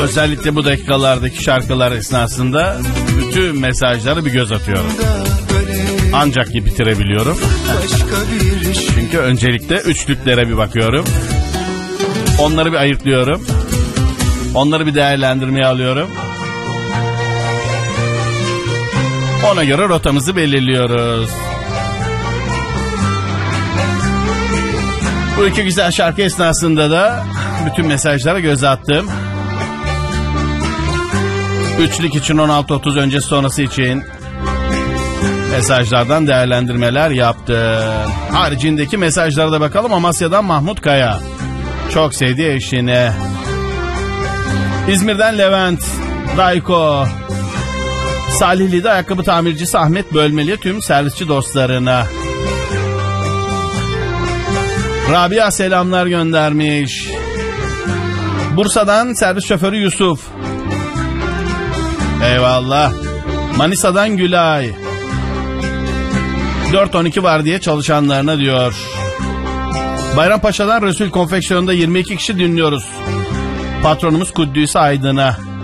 Özellikle bu dakikalardaki şarkılar esnasında bütün mesajları bir göz atıyorum. Ancak ki bitirebiliyorum. Çünkü öncelikle üçlüklere bir bakıyorum. Onları bir ayıklıyorum. Onları bir değerlendirmeye alıyorum. Ona göre rotamızı belirliyoruz. Bu iki güzel şarkı esnasında da bütün mesajlara göz attım. Üçlük için 16.30 öncesi sonrası için mesajlardan değerlendirmeler yaptım. Haricindeki mesajlara da bakalım. Amasya'dan Mahmut Kaya. Çok sevdiği eşine. İzmir'den Levent, Dayko. Salihli'de ayakkabı tamircisi Ahmet Bölmeli tüm servisçi dostlarına. Rabia selamlar göndermiş. Bursa'dan servis şoförü Yusuf. Eyvallah. Manisa'dan Gülay. 4-12 var diye çalışanlarına diyor. Bayrampaşa'dan Resul Konfeksiyon'da 22 kişi dinliyoruz. Patronumuz Kuddüs Aydın'a.